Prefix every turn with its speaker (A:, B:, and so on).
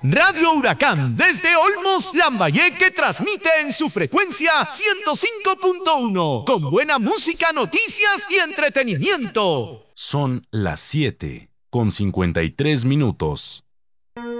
A: Radio Huracán desde Olmos, Lambayeque transmite en su frecuencia 105.1 con buena música, noticias y entretenimiento.
B: Son las 7:53.